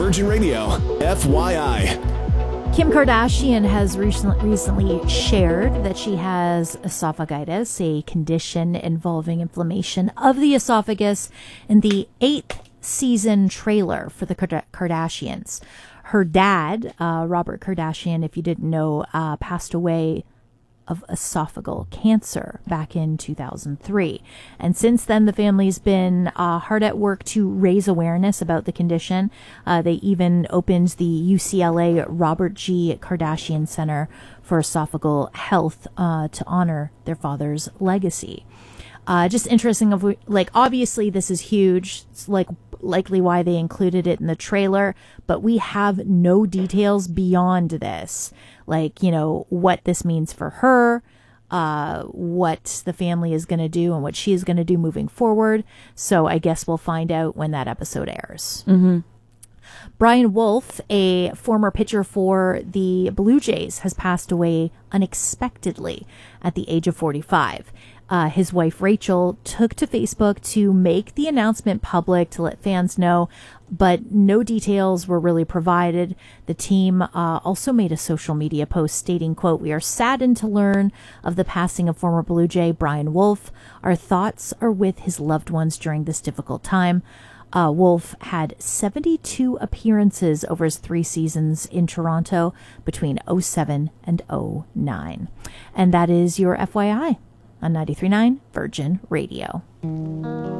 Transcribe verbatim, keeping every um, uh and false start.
Virgin Radio, F Y I. Kim Kardashian has recently recently shared that she has esophagitis, a condition involving inflammation of the esophagus, in the eighth season trailer for the Kardashians. Her dad, uh, Robert Kardashian, if you didn't know, uh, passed away of esophageal cancer back in two thousand three. And since then, the family's been uh, hard at work to raise awareness about the condition. Uh, they even opened the U C L A Robert G. Kardashian Center for Esophageal Health uh, to honor their father's legacy. Uh, just interesting, of like, obviously this is huge. It's like likely why they included it in the trailer, but we have no details beyond this. Like, you know, what this means for her, uh, what the family is going to do and what she is going to do moving forward. So I guess we'll find out when that episode airs. Mm-hmm. Brian Wolf, a former pitcher for the Blue Jays, has passed away unexpectedly at the age of forty-five. Uh, his wife, Rachel, took to Facebook to make the announcement public to let fans know, but no details were really provided. The team uh, also made a social media post stating, quote, "We are saddened to learn of the passing of former Blue Jay Brian Wolf. Our thoughts are with his loved ones during this difficult time." Uh, Wolf had seventy-two appearances over his three seasons in Toronto between oh seven and oh nine. And that is your F Y I on ninety-three point nine Virgin Radio.